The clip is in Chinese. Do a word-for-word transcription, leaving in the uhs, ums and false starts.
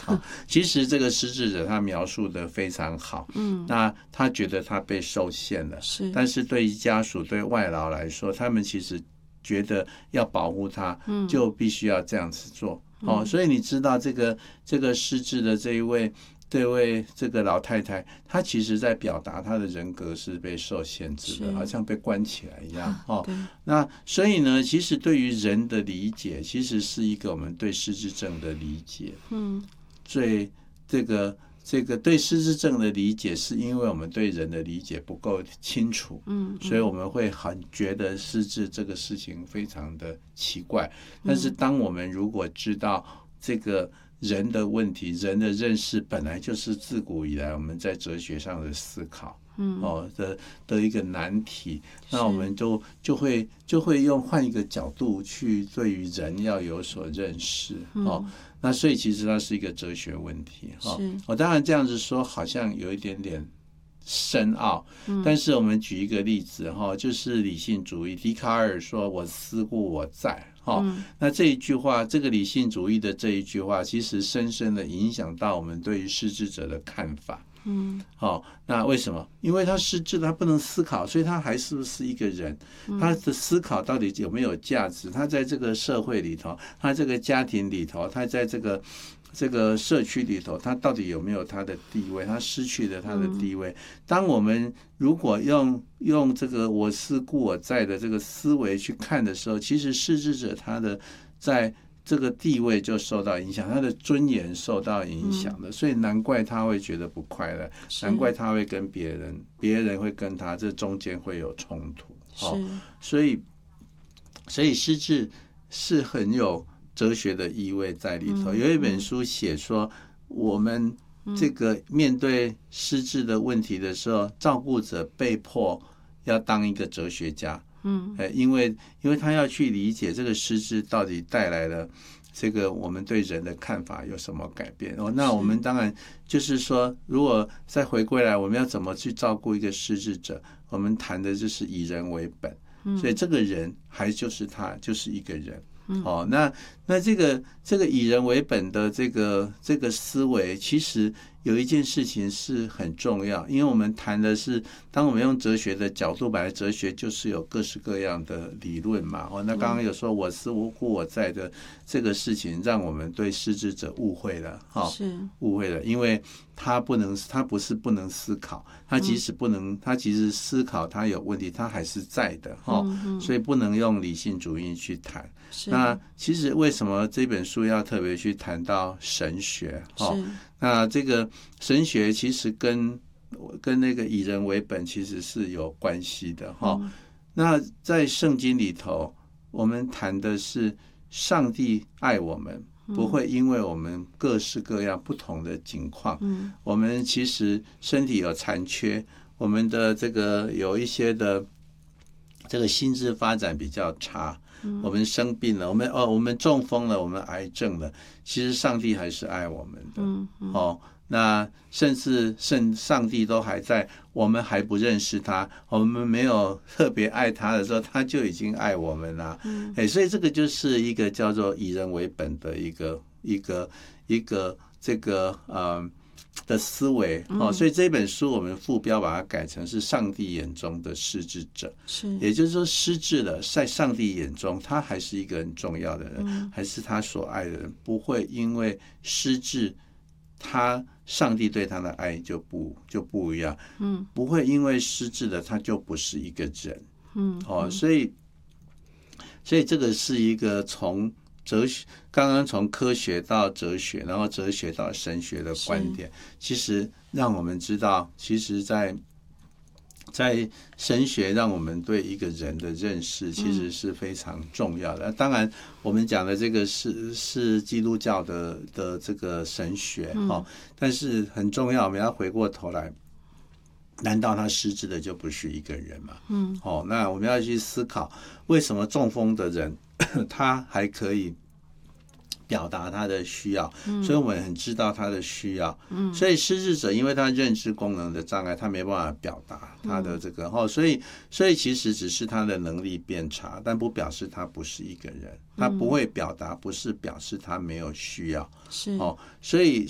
哦，其实这个失智者他描述的非常好，嗯，那他觉得他被受限了， 是， 但是对于家属对外劳来说，他们其实觉得要保护他，嗯，就必须要这样子做，哦，所以你知道这个这个失智的这一位。这位这个老太太，她其实在表达她的人格是被受限制的，好像被关起来一样哦。那所以呢，其实对于人的理解，其实是一个我们对失智症的理解。嗯，最这个这个对失智症的理解，是因为我们对人的理解不够清楚。嗯，所以我们会很觉得失智这个事情非常的奇怪。但是当我们如果知道这个人的问题，人的认识本来就是自古以来我们在哲学上的思考，嗯，哦的的一个难题。那我们就就会就会用换一个角度去对于人要有所认识，哦，那所以其实它是一个哲学问题，哦，我当然这样子说好像有一点点深奥，但是我们举一个例子哈，就是理性主义，笛卡尔说我思故我在。哦，那这一句话，这个理性主义的这一句话，其实深深的影响到我们对于失智者的看法。嗯，好，哦，那为什么？因为他失智，他不能思考，所以他还是不是一个人？他的思考到底有没有价值？他在这个社会里头，他这个家庭里头，他在这个这个社区里头，他到底有没有他的地位？他失去了他的地位。当我们如果用用这个我思故我在的这个思维去看的时候，其实失智者他的在这个地位就受到影响，他的尊严受到影响了，所以难怪他会觉得不快乐，难怪他会跟别人，别人会跟他，这中间会有冲突。哦，所以所以失智是很有哲学的意味在里头。有一本书写说，我们这个面对失智的问题的时候，照顾者被迫要当一个哲学家。嗯，因为因为他要去理解这个失智到底带来了这个我们对人的看法有什么改变。哦，那我们当然就是说，如果再回归来，我们要怎么去照顾一个失智者？我们谈的就是以人为本，所以这个人还就是他就是一个人。哦，那那这个这个以人为本的这个这个思维，其实有一件事情是很重要，因为我们谈的是，当我们用哲学的角度，本来哲学就是有各式各样的理论嘛。哦，那刚刚有说我思故我在的这个事情，让我们对失智者误会了，哈，是误会了，因为他不能，他不是不能思考，他即使不能，他其实思考他有问题，他还是在的，哈，所以不能用理性主义去谈。那其实为什么这本书要特别去谈到神学？哦，那这个神学其实跟跟那个以人为本其实是有关系的，哈，嗯。那在圣经里头，我们谈的是上帝爱我们，不会因为我们各式各样不同的境况，嗯，我们其实身体有残缺，我们的这个有一些的这个心智发展比较差。我们生病了，我们哦，我们中风了，我们癌症了，其实上帝还是爱我们的，嗯嗯，哦，那甚至甚上帝都还在，我们还不认识他，我们没有特别爱他的时候，他就已经爱我们了，嗯，哎，所以这个就是一个叫做以人为本的一个一个一个这个呃。的思维，哦，所以这本书我们副标把它改成是上帝眼中的失智者，是，也就是说失智了，在上帝眼中他还是一个很重要的人，嗯，还是他所爱的人，不会因为失智他上帝对他的爱就不就不一样，嗯，不会因为失智了他就不是一个人，嗯，哦，所以所以这个是一个从哲学刚刚从科学到哲学，然后哲学到神学的观点，其实让我们知道，其实在在神学让我们对一个人的认识其实是非常重要的。嗯，当然我们讲的这个是是基督教的的这个神学，嗯，哦，但是很重要，我们要回过头来，难道他失智的就不是一个人吗？嗯，哦，那我们要去思考，为什么中风的人他还可以表达他的需要，嗯，所以我们很知道他的需要，嗯，所以失智者因为他认知功能的障碍，他没办法表达他的这个，嗯，哦，所以所以其实只是他的能力变差，但不表示他不是一个人，他不会表达，不是表示他没有需要，是，哦，所以